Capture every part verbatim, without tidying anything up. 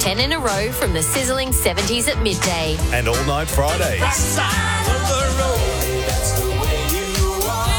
ten in a row from the sizzling seventies at midday. And all night Fridays. Right side of the road, that's the way you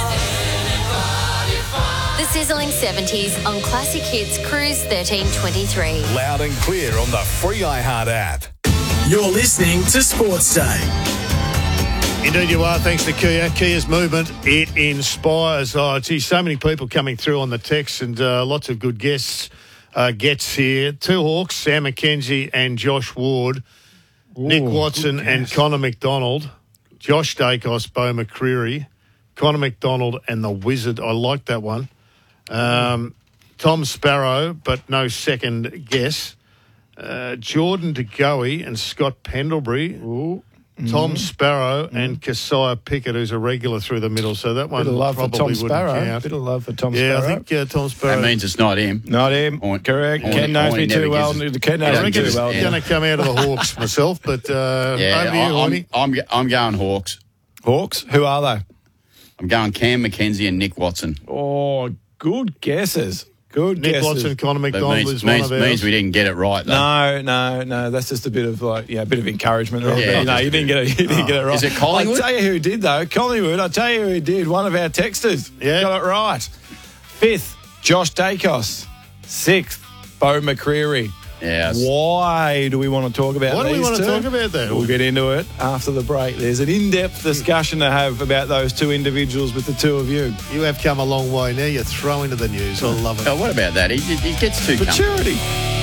are. The sizzling seventies on Classic Hits Cruise thirteen twenty-three. Loud and clear on the free iHeart app. You're listening to Sports Day. Indeed you are, thanks to Kia. Kia's movement, it inspires. Oh, gee, so many people coming through on the text and uh, lots of good guests, uh, gets here. Two Hawks, Sam McKenzie and Josh Ward, Ooh, Nick Watson and Connor McDonald, Josh Dacos, Bo McCreary, Connor McDonald and the Wizard. I like that one. Um, Tom Sparrow, but no second guess. Uh, Jordan DeGoey and Scott Pendlebury. Ooh. Tom mm. Sparrow mm. and Keziah Pickett, who's a regular through the middle. So that one Bit of love probably for Tom wouldn't Sparrow. count. Bit of love for Tom yeah, Sparrow. I think uh, Tom Sparrow. That means it's not him. Not him. Point. Correct. Point. Ken knows Point. me too well. Us, Ken knows me too well. I'm going to come out of the Hawks myself, but uh, yeah, over to you, I, I'm, I'm, I'm, I'm going Hawks. Hawks? Who are they? I'm going Cam McKenzie and Nick Watson. Oh, good guesses. Good Nick guesses. Watson, Connor McDonald means, is means, one of ours. means we didn't get it right, though. No, no, no. That's just a bit of like, yeah, a bit of encouragement. Right? Yeah, no, you didn't get it. You didn't oh. get it right. Is it Collingwood? I'll tell you who did though. Collingwood. I'll tell you who did. One of our texters. Yeah, got it right. Fifth, Josh Dacos. Sixth, Bo McCreary. Yes. Why do we want to talk about Why do we these want to two? talk about that? We'll get into it after the break. There's an in-depth discussion to have about those two individuals with the two of you. You have come a long way. Now you're throwing to the news. I love it. Oh, what about that? He, he gets too Maturity.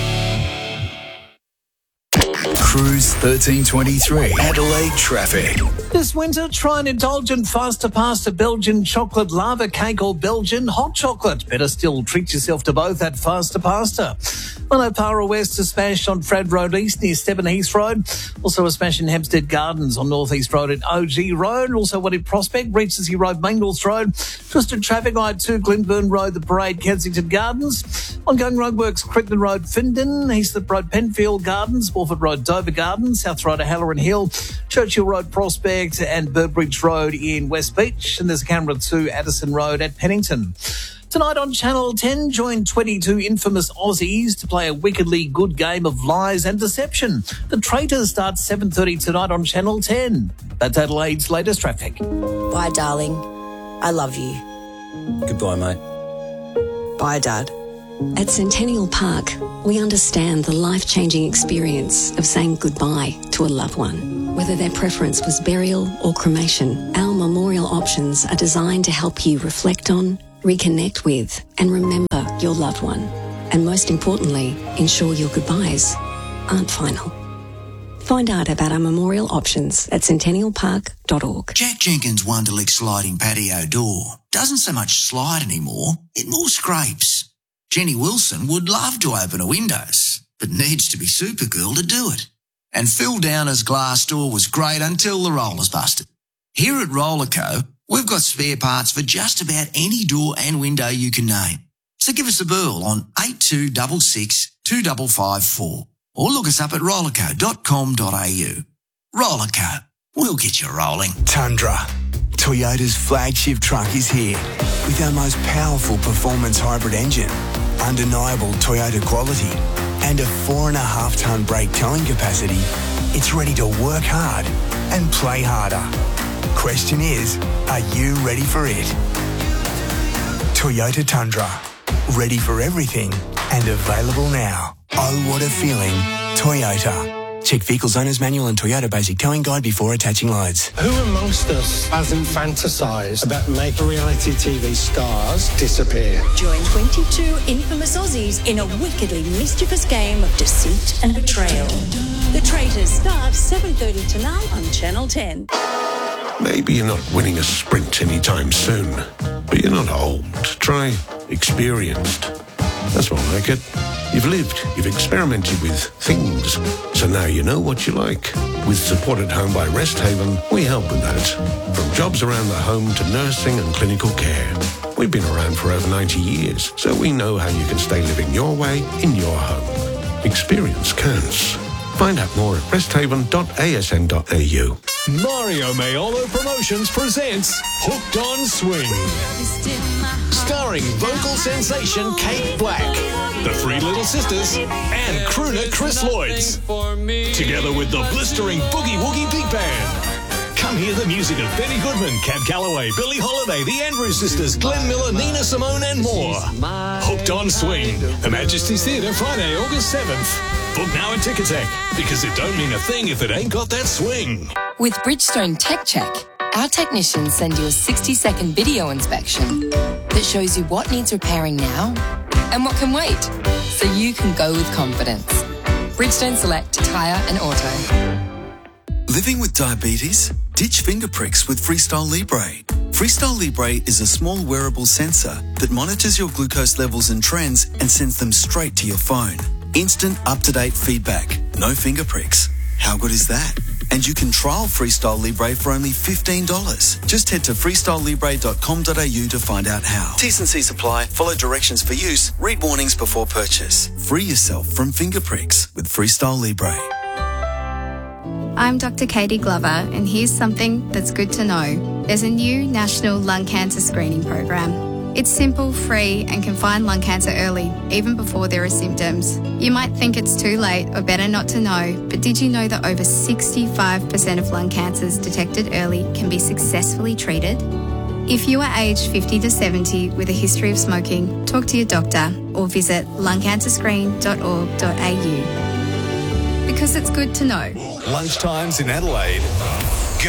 Cruise thirteen twenty-three. Adelaide traffic. This winter, try an indulgent faster pasta Belgian chocolate lava cake or Belgian hot chocolate. Better still, treat yourself to both at Faster Pasta. Manopara West, a smash on Frad Road East near Stephen Heath Road. Also a smash in Hampstead Gardens on North East Road at O G Road. Also one in Prospect, Regency Road, Mangles Road. Twisted traffic, I two Glenburn Road, the Parade, Kensington Gardens. Ongoing roadworks, Crichton Road, Findon. Heathslip Road, Penfield Gardens. Morford Road, Dover Gardens. South Road, Halloran Hill. Churchill Road, Prospect. And Burbridge Road in West Beach. And there's a camera to Addison Road at Pennington. Tonight on Channel ten, join twenty-two infamous Aussies to play a wickedly good game of lies and deception. The Traitors starts seven thirty tonight on Channel ten. That's Adelaide's latest traffic. Bye, darling. I love you. Goodbye, mate. Bye, Dad. At Centennial Park, we understand the life-changing experience of saying goodbye to a loved one. Whether their preference was burial or cremation, our memorial options are designed to help you reflect on, reconnect with, and remember your loved one. And most importantly, ensure your goodbyes aren't final. Find out about our memorial options at centennial park dot org. Jack Jenkins' Wonderlick sliding patio door doesn't so much slide anymore, it more scrapes. Jenny Wilson would love to open her windows, but needs to be Supergirl to do it. And Phil Downer's glass door was great until the rollers busted. Here at Rollerco, we've got spare parts for just about any door and window you can name. So give us a burl on eight two six six, two five five four or look us up at rollerco dot com dot a u. Rollerco, we'll get you rolling. Tundra. Toyota's flagship truck is here with our most powerful performance hybrid engine, undeniable Toyota quality, and a four and a half tonne brake towing capacity. It's ready to work hard and play harder. Question is, are you ready for it? Toyota Tundra. Ready for everything and available now. Oh, what a feeling. Toyota. Check Vehicles Owner's Manual and Toyota Basic Towing Guide before attaching loads. Who amongst us hasn't fantasised about making reality T V stars disappear? Join twenty-two infamous Aussies in a wickedly mischievous game of deceit and betrayal. The Traitors starts seven thirty tonight on Channel ten. Maybe you're not winning a sprint anytime soon, but you're not old. Try experienced. That's more like it. You've lived, you've experimented with things, so now you know what you like. With Support at Home by Rest Haven, we help with that. From jobs around the home to nursing and clinical care. We've been around for over ninety years, so we know how you can stay living your way in your home. Experience counts. Find out more at rest haven dot a s n dot a u. Mario Maiolo Promotions presents Hooked on Swing. Starring vocal sensation Kate Black, the Three Little Sisters, and crooner Chris Lloyds. Together with the blistering Boogie Woogie Big Band. Come hear the music of Benny Goodman, Cab Calloway, Billie Holiday, the Andrews Sisters, Glenn Miller, Nina Simone, and more. Hooked on Swing. Her Majesty's Theatre, Friday, August seventh. Book now at Ticketek, because it don't mean a thing if it ain't got that swing. With Bridgestone Tech Check, our technicians send you a sixty-second video inspection that shows you what needs repairing now and what can wait, so you can go with confidence. Bridgestone Select Tyre and Auto. Living with diabetes? Ditch finger pricks with Freestyle Libre. Freestyle Libre is a small wearable sensor that monitors your glucose levels and trends and sends them straight to your phone. Instant, up-to-date feedback. No finger pricks. How good is that? And you can trial Freestyle Libre for only fifteen dollars. Just head to freestyle libre dot com dot a u to find out how. T's and C's apply. Follow directions for use. Read warnings before purchase. Free yourself from finger pricks with Freestyle Libre. I'm Doctor Katie Glover, and here's something that's good to know. There's a new national lung cancer screening program. It's simple, free, and can find lung cancer early, even before there are symptoms. You might think it's too late or better not to know, but did you know that over sixty-five percent of lung cancers detected early can be successfully treated? If you are aged fifty to seventy with a history of smoking, talk to your doctor or visit lung cancer screen dot org dot a u. Because it's good to know. Lunchtimes in Adelaide.